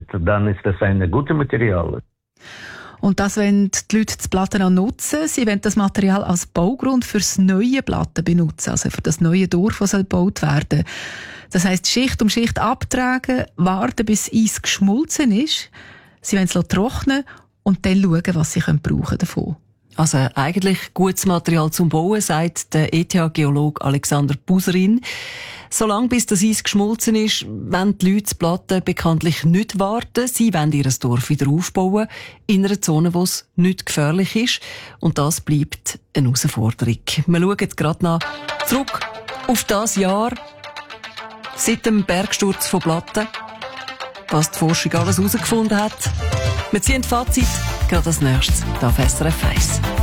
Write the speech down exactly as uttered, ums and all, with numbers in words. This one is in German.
dann ist das ein gutes Material. Und das wollen die Leute das Platten auch nutzen. Sie wollen das Material als Baugrund für das neue Platten benutzen, also für das neue Dorf, das gebaut werden soll. Das heisst, Schicht um Schicht abtragen, warten, bis Eis geschmolzen ist. Sie wollen es trocknen und dann schauen, was sie brauchen davon. Also eigentlich gutes Material zum Bauen, sagt der E T H-Geologe Alexander Buserin. Solange bis das Eis geschmolzen ist, wollen die Leute die Platten bekanntlich nicht warten. Sie wollen ihr Dorf wieder aufbauen, in einer Zone, wo es nicht gefährlich ist. Und das bleibt eine Herausforderung. Wir schauen jetzt gerade noch zurück auf das Jahr seit dem Bergsturz von Platten, was die Forschung alles herausgefunden hat. Wir ziehen Fazit, gerade als nächstes hier auf S R F eins.